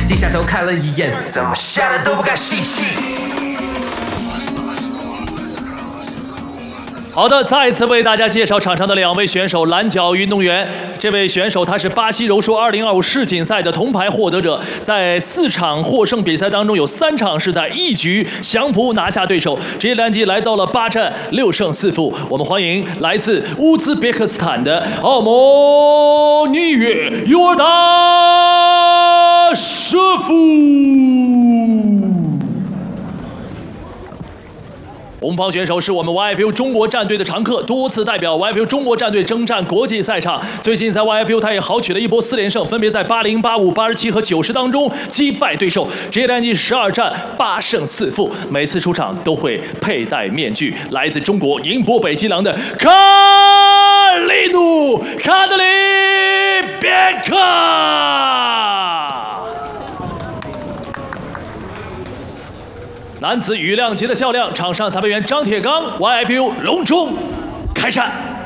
低下头看了一眼，怎么吓得都不敢吸气。 好的，再次为大家介绍场上的2位选手，篮脚运动员。这位选手他是巴西柔术2025世锦赛的铜牌获得者，在4场获胜比赛当中，有3场是在一局降服拿下对手，职业篮级来到了8战6胜4负。我们欢迎来自乌兹别克斯坦的奥莫尼约尤尔达舍夫。红方选手是我们 YFU 中国战队的常客，多次代表 YFU 中国战队征战国际赛场。最近在 YFU 他也豪取了一波4连胜，分别在80、85、87和90当中击败对手，职业战绩12战8胜4负。每次出场都会佩戴面具。来自中国银波北基郎的卡利努卡德里别克。男子羽量级的较量，场上裁判员张铁刚 YFU 隆重开战。